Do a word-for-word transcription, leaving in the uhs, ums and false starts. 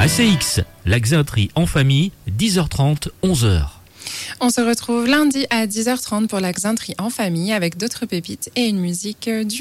A C X, la Xénoterie en famille, dix heures trente, onze heures. On se retrouve lundi à dix heures trente pour la Xénoterie en famille avec d'autres pépites et une musique du